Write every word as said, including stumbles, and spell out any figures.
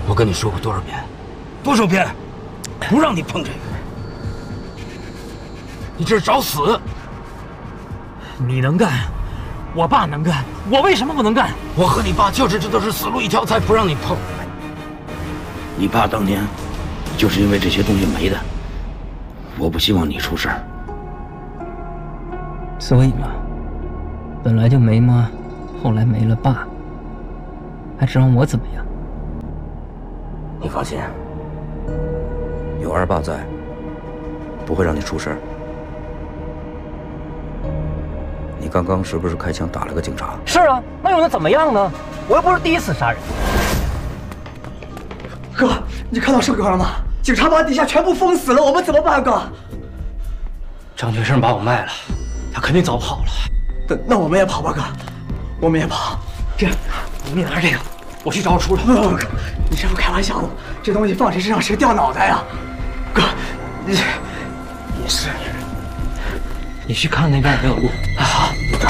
我跟你说过多少遍，多少遍，不让你碰这个，你这是找死！ 你能干，我爸能干，我为什么不能干？ 我和你爸就是知道是死路一条，才不让你碰。你爸当年就是因为这些东西没的，我不希望你出事儿。 所以嘛，本来就没妈，后来没了爸，还指望我怎么样？ 你放心， 有二爸在，不会让你出事儿。你刚刚是不是开枪打了个警察？ 是啊，那又能怎么样呢？我又不是第一次杀人。 哥，你看到盛哥了吗？警察把底下全部封死了，我们怎么办？哥， 张学胜把我卖了，他肯定早跑了。 那那我们也跑吧，哥，我们也跑。 这样，你拿着这个，我去找我叔了。 不不不，哥，你是不是开玩笑呢？这东西放谁身上谁掉脑袋呀？哥，你也是， 你去看那边有没有路。 好。